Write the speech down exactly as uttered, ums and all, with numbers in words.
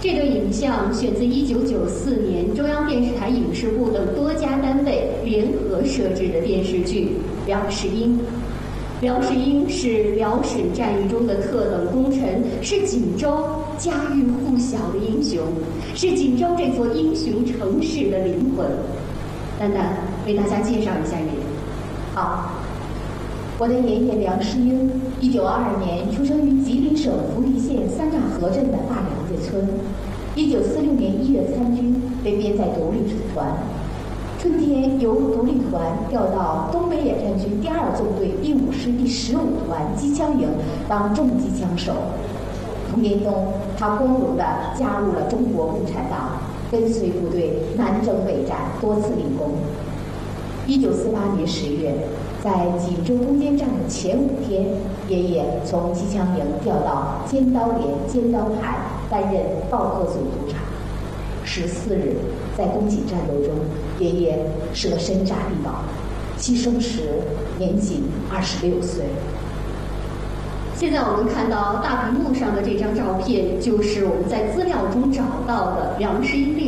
这段影像选自一九九四年中央电视台影视部等多家单位联合摄制的电视剧《梁实英》。梁实英是辽沈战役中的特等功臣，是锦州家喻户晓的英雄，是锦州这座英雄城市的灵魂。丹丹为大家介绍一下您。 好，我的爷爷梁实英，一九二二年出生于吉林省福利县三岔河镇的大梁子村。一九四六年一月参军，被编在独立团。春天由独立团调到东北野战军第二纵队第五师第十五团机枪营当重机枪手。同年冬，他光荣地加入了中国共产党，跟随部队南征北战，多次立功。一九四八年十月，在锦州攻坚战的前五天，爷爷从机枪营调到尖刀连尖刀排担任报课组组长。十四日，在攻锦战斗中，爷爷舍身炸地堡，牺牲时年仅二十六岁。 现在我们看到大屏幕上的这张照片，就是我们在资料中找到的梁实英烈